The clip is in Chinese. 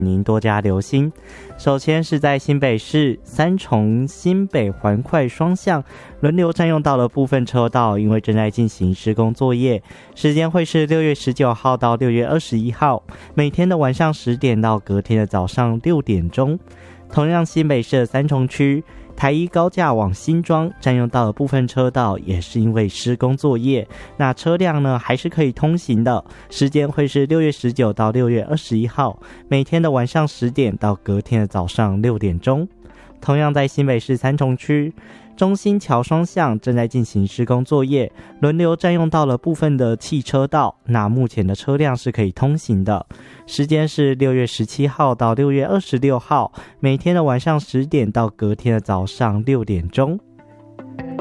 您多加留心。首先是在新北市三重新北环快双向轮流占用到了部分车道，因为正在进行施工作业，时间会是6月19号到6月21号，每天的晚上10点到隔天的早上6点钟。同样新北市的三重区台一高架往新庄占用到了部分车道，也是因为施工作业，那车辆呢还是可以通行的，时间会是6月19到6月21号，每天的晚上10点到隔天的早上6点钟。同样在新北市三重区中心桥双向正在进行施工作业，轮流占用到了部分的汽车道，那目前的车辆是可以通行的，时间是6月17号到6月26号，每天的晚上10点到隔天的早上6点钟。